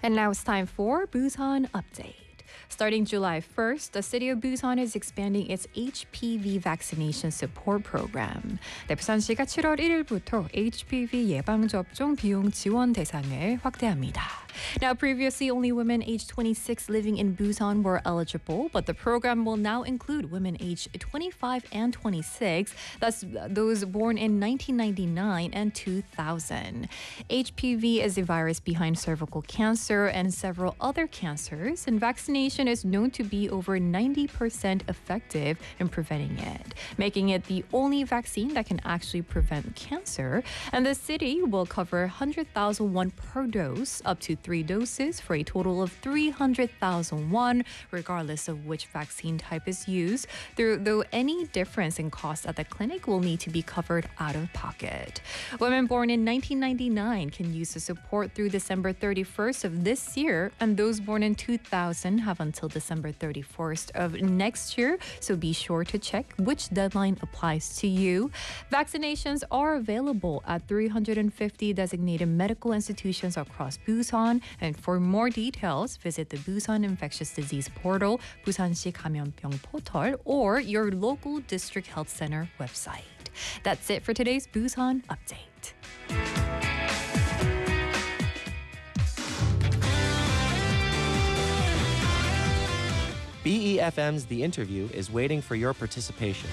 And now it's time for Busan Update. Starting July 1st, the city of Busan is expanding its HPV vaccination support program. 네, 부산시가 7월 1일부터 HPV 예방접종 비용 지원 대상을 확대합니다. Now, previously, only women aged 26 living in Busan were eligible, but the program will now include women aged 25 and 26, that's those born in 1999 and 2000. HPV is the virus behind cervical cancer and several other cancers, and vaccination is known to be over 90% effective in preventing it, making it the only vaccine that can actually prevent cancer. And the city will cover 100,000 won per dose, up to 3 doses for a total of 300,000 won, regardless of which vaccine type is used, though any difference in cost at the clinic will need to be covered out of pocket. Women born in 1999 can use the support through December 31st of this year, and those born in 2000 have until December 31st of next year, so be sure to check which deadline applies to you. Vaccinations are available at 350 designated medical institutions across Busan, and for more details, visit the Busan Infectious Disease Portal, 부산시 감염병 포털, or your local district health center website. That's it for today's Busan Update. BEFM's The Interview is waiting for your participation.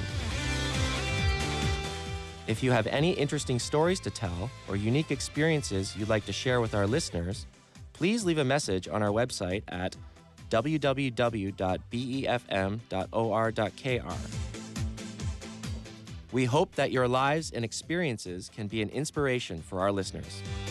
If you have any interesting stories to tell or unique experiences you'd like to share with our listeners, please leave a message on our website at www.befm.or.kr. We hope that your lives and experiences can be an inspiration for our listeners.